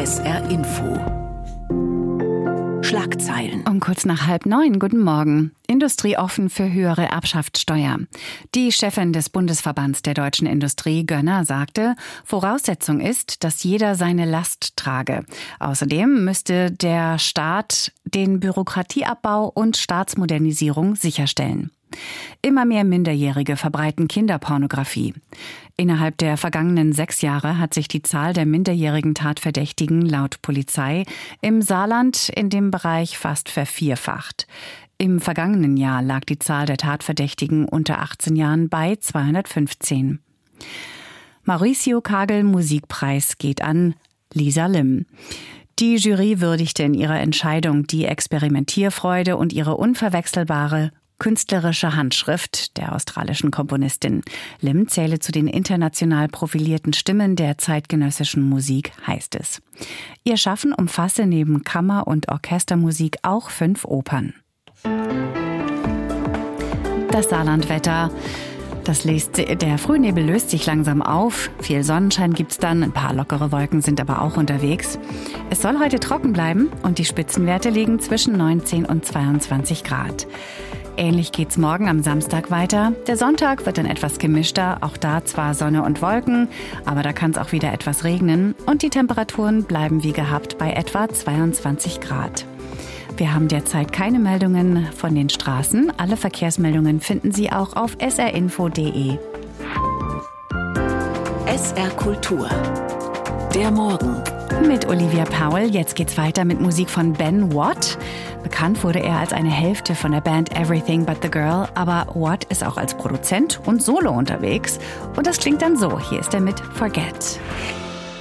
SR Info. Schlagzeilen. Um kurz nach 8:30. Guten Morgen. Industrie offen für höhere Erbschaftssteuer. Die Chefin des Bundesverbands der deutschen Industrie, Gönner, sagte, Voraussetzung ist, dass jeder seine Last trage. Außerdem müsste der Staat den Bürokratieabbau und Staatsmodernisierung sicherstellen. Immer mehr Minderjährige verbreiten Kinderpornografie. Innerhalb der vergangenen 6 Jahre hat sich die Zahl der minderjährigen Tatverdächtigen laut Polizei im Saarland in dem Bereich fast vervierfacht. Im vergangenen Jahr lag die Zahl der Tatverdächtigen unter 18 Jahren bei 215. Mauricio Kagel Musikpreis geht an Lisa Lim. Die Jury würdigte in ihrer Entscheidung die Experimentierfreude und ihre unverwechselbare künstlerische Handschrift der australischen Komponistin. Lim zähle zu den international profilierten Stimmen der zeitgenössischen Musik, heißt es. Ihr Schaffen umfasse neben Kammer- und Orchestermusik auch 5 Opern. Das Saarlandwetter. Der Frühnebel löst sich langsam auf. Viel Sonnenschein gibt's dann. Ein paar lockere Wolken sind aber auch unterwegs. Es soll heute trocken bleiben und die Spitzenwerte liegen zwischen 19 und 22 Grad. Ähnlich geht's morgen am Samstag weiter. Der Sonntag wird dann etwas gemischter, auch da zwar Sonne und Wolken, aber da kann es auch wieder etwas regnen und die Temperaturen bleiben wie gehabt bei etwa 22 Grad. Wir haben derzeit keine Meldungen von den Straßen. Alle Verkehrsmeldungen finden Sie auch auf srinfo.de. SR Kultur. Der Morgen. Mit Olivia Powell. Jetzt geht's weiter mit Musik von Ben Watt. Bekannt wurde er als eine Hälfte von der Band Everything But The Girl, aber Watt ist auch als Produzent und Solo unterwegs. Und das klingt dann so. Hier ist er mit Forget.